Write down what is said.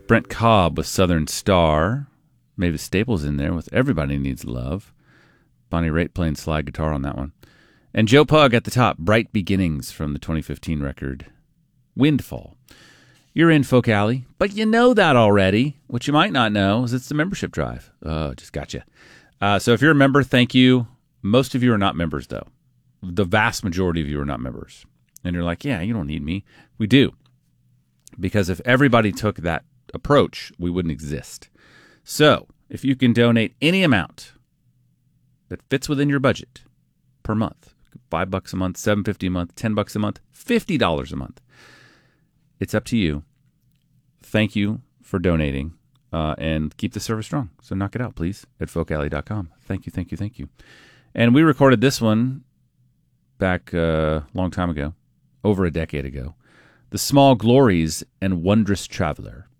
Brent Cobb with Southern Star. Mavis Staples in there with Everybody Needs Love. Bonnie Raitt playing slide guitar on that one. And Joe Pug at the top, Bright Beginnings from the 2015 record, Windfall. You're in Folk Alley, but you know that already. What you might not know is it's the membership drive. Oh, just gotcha. So if you're a member, thank you. Most of you are not members, though. The vast majority of you are not members. And you're like, yeah, you don't need me. We do. Because if everybody took that approach, we wouldn't exist. So if you can donate any amount that fits within your budget per month, $5 a month, $7.50 a month, $10 a month, $50 a month, it's up to you. Thank you for donating and keep the service strong. So knock it out, please, at folkalley.com. Thank you, thank you, thank you. And we recorded this one back a long time ago, over a decade ago. The Small Glories and Wondrous Traveler.